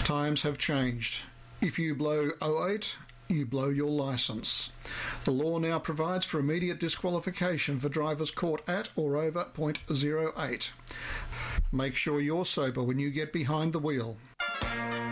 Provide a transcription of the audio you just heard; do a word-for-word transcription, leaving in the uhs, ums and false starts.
Times have changed. If you blow oh eight, you blow your licence. The law now provides for immediate disqualification for drivers caught at or over point oh eight. Make sure you're sober when you get behind the wheel.